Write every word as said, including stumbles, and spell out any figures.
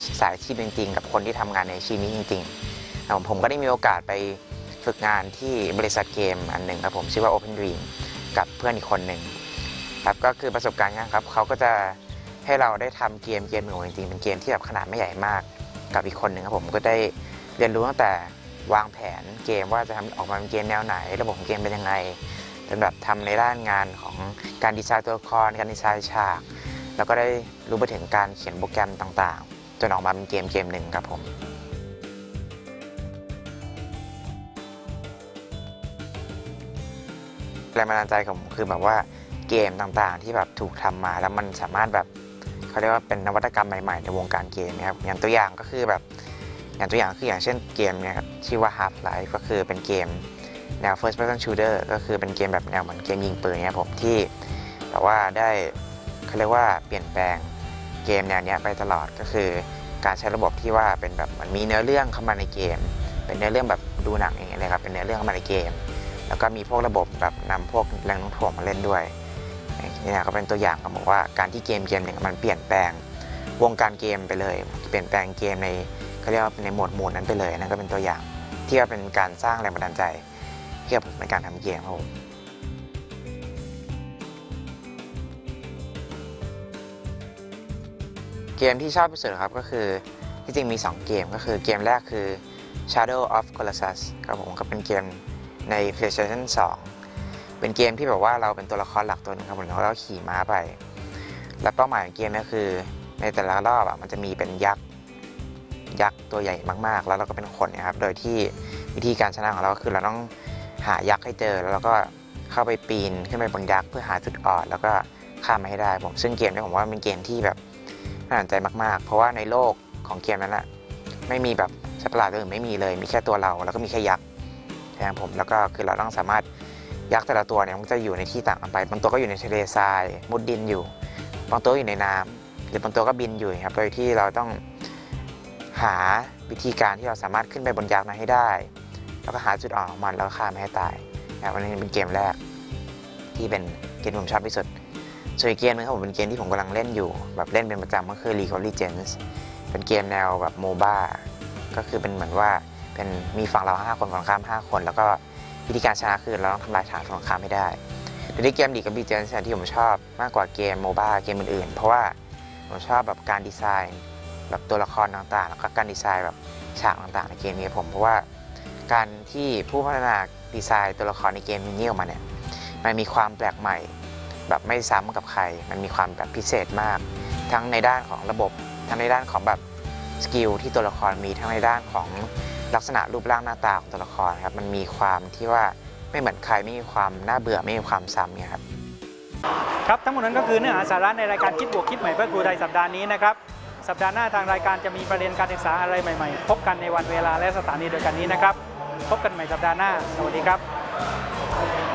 สายอาชีพจริงๆกับคนที่ทำงานในอาชีพนี้จริงๆผมผมก็ได้มีโอกาสไปฝึกงานที่บริษัทเกมอันหนึ่งครับผมชื่อว่า Open Dream กับเพื่อนอีกคนหนึ่งครับก็คือประสบการณ์นะครับเขาก็จะให้เราได้ทำเกมเกมหนึ่งจริงๆเป็นเกมที่แบบขนาดไม่ใหญ่มากกับอีกคนหนึ่งครับผมก็ได้เรียนรู้ตั้งแต่วางแผนเกมว่าจะทำออกมาเป็นเกมแนวไหนระบบของเกมเป็นยังไงจนแบบทำในด้านงานของการดีไซน์ตัวละครการดีไซน์ฉากแล้วก็ได้รู้ไปถึงการเขียนโปรแกรมต่างๆจนออกมาเป็นเกมเกมหนึ่งครับผมแรงบันดาลใจของผมคือแบบว่าเกมต่างๆที่แบบถูกทำมาแล้วมันสามารถแบบเขาเรียกว่าเป็นนวัตกรรมใหม่ๆในวงการเกมนะครับอย่างตัวอย่างก็คือแบบอย่างตัวอย่างคืออย่างเช่นเกมเนี่ยครับชื่อว่า Half-Life ก็คือเป็นเกมแนว First Person Shooter ก็คือเป็นเกมแบบแนวเหมือนเกมยิงปืนเนี่ยผมที่แบบว่าได้เขาเรียกว่าเปลี่ยนแปลงเกมแนวนี้ไปตลอดก็คือการใช้ระบบที่ว่าเป็นแบบมันมีเนื้อเรื่องเข้ามาในเกมเป็นเนื้อเรื่องแบบดูหนังอย่างเงี้ยเลยครับเป็นเนื้อเรื่องเข้ามาในเกมแล้วก็มีพวกระบบแบบนำพวกแรงโน้มถ่วงมาเล่นด้วยนี่ก็เป็นตัวอย่างครับบอกว่าการที่เกมเกมหนึ่งมันเปลี่ยนแปลงวงการเกมไปเลยเปลี่ยนแปลงเกมในเขาเรียกว่าในโหมดโหมดนั้นไปเลยนั่นก็เป็นตัวอย่างที่ว่าเป็นการสร้างแรงบันดาลใจให้กับผมในการทำเกมครับผมเกมที่ชอบที่สุดครับก็คือที่จริงมีสองเกมก็คือเกมแรกคือ Shadow of Colossus ครับผมก็เป็นเกมใน PlayStation สองเป็นเกมที่แบบว่าเราเป็นตัวละครหลักตัวนึงครับผมแล้วเราขี่ม้าไปและเป้าหมายของเกมก็คือในแต่ละรอบอ่ะมันจะมีเป็นยักษ์ยักษ์ตัวใหญ่มากๆแล้วเราก็เป็นคนนะครับโดยที่วิธีการชนะของเราก็คือเราต้องหายักษ์ให้เจอแล้วเราก็เข้าไปปีนขึ้นไปบนยักษ์เพื่อหาจุดอ่อนแล้วก็ข้ามมาให้ได้ผมซึ่งเกมนี้ผมว่าเป็นเกมที่แบบน่าสนใจมากๆเพราะว่าในโลกของเกมนั้นแหละไม่มีแบบสัตว์ประหลาดตัวอื่นไม่มีเลยมีแค่ตัวเราแล้วก็มีแค่ยักษ์ใช่ไหมผมแล้วก็คือเราต้องสามารถยักษ์แต่ละตัวเนี่ยมันจะอยู่ในที่ต่างกันไปบางตัวก็อยู่ในทะเลทรายมุดดินอยู่บางตัวอยู่ในน้ำหรือบางตัวก็บินอยู่ครับโดยที่เราต้องหาวิธีการที่เราสามารถขึ้นไปบนยักษ์นั้นให้ได้แล้วก็หาจุดอ่อนของมันแล้วก็ฆ่ามันให้ตายนะวันนี้เป็นเกมแรกที่เป็นเกมที่ผมชอบที่สุดส่วนอีกเกมนึงครับผมเป็นเกมที่ผมกำลังเล่นอยู่แบบเล่นเป็นประจำก็คือ League of Legends เป็นเกมแนวแบบโมบ้าก็คือเป็นเหมือนว่าเป็นมีฝั่งเราห้าคนฝั่งข้ามห้าคนแล้วก็วิธีการชนะคือเราต้องทำลายฐานฝั่งข้ามให้ได้โดยที่เกม League of Legends ที่ผมชอบมากกว่าเกมโมบ้าเกมอื่นๆเพราะว่าผมชอบแบบการดีไซน์แบบตัวละครต่างๆแล้วก็การดีไซน์แบบฉากต่างๆในเกมนี้ผมเพราะว่าการที่ผู้พัฒนาดีไซน์ตัวละครในเกมนี้ออกมาเนี่ยมันมีความแปลกใหม่แบบไม่ซ้ำกับใครมันมีความแบบพิเศษมากทั้งในด้านของระบบทั้งในด้านของแบบสกิลที่ตัวละครมีทั้งในด้านของลักษณะรูปร่างหน้าตาของตัวละครครับมันมีความที่ว่าไม่เหมือนใครไม่มีความน่าเบื่อไม่มีความซ้ำเนี่ยครับครับทั้งหมดนั้นก็คือเนื้อหาสาระในรายการคิดบวกคิดใหม่เพื่อครูไทยสัปดาห์นี้นะครับสัปดาห์หน้าทางรายการจะมีประเด็นการศึกษาอะไรใหม่ๆพบกันในวันเวลาและสถานีเดียวกันนี้นะครับพบกันใหม่สัปดาห์หน้าสวัสดีครับ